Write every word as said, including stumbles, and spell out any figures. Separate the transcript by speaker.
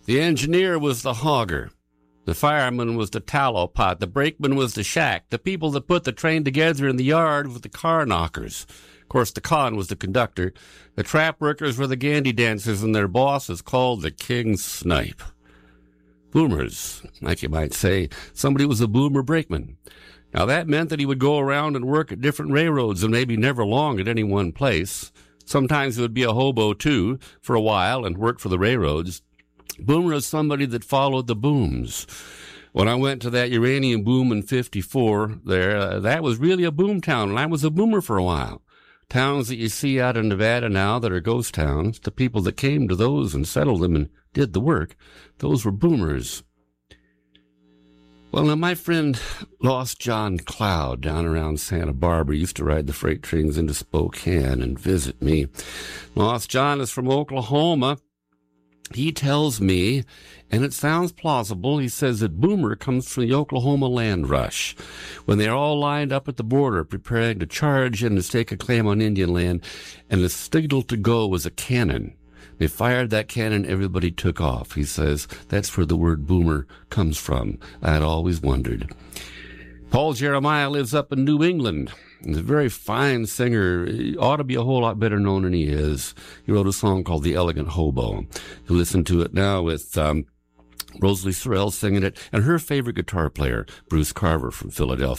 Speaker 1: The engineer was the hogger. The fireman was the tallow pot. The brakeman was the shack. The people that put the train together in the yard were the car knockers. Of course, the con was the conductor. The trap workers were the gandy dancers, and their boss is called the King Snipe. Boomers, like you might say. Somebody was a boomer brakeman. Now, that meant that he would go around and work at different railroads and maybe never long at any one place. Sometimes it would be a hobo, too, for a while and work for the railroads. Boomer is somebody that followed the booms. When I went to that uranium boom in fifty-four there, uh, that was really a boom town, and I was a boomer for a while. Towns that you see out in Nevada now that are ghost towns, the people that came to those and settled them and did the work, those were boomers. Well, now, my friend Lost John Cloud down around Santa Barbara used to ride the freight trains into Spokane and visit me. Lost John is from Oklahoma. He tells me, and it sounds plausible, he says that boomer comes from the Oklahoma land rush, when they're all lined up at the border preparing to charge and to stake a claim on Indian land, and the signal to go was a cannon. They fired that cannon, everybody took off. He says that's where the word boomer comes from. I had always wondered. Paul Jeremiah lives up in New England. He's a very fine singer. He ought to be a whole lot better known than he is. He wrote a song called The Elegant Hobo. You listen to it now with um, Rosalie Sorrell singing it, and her favorite guitar player, Bruce Carver from Philadelphia.